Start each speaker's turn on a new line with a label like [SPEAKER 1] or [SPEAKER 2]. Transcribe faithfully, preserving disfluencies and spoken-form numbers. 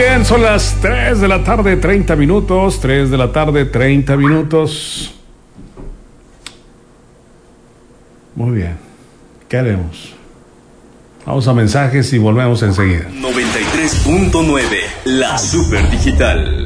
[SPEAKER 1] bien, son las tres de la tarde, treinta minutos. tres de la tarde, treinta minutos. Muy bien. ¿Qué haremos? Vamos a mensajes y volvemos enseguida.
[SPEAKER 2] noventa y tres punto nueve, la Super Digital.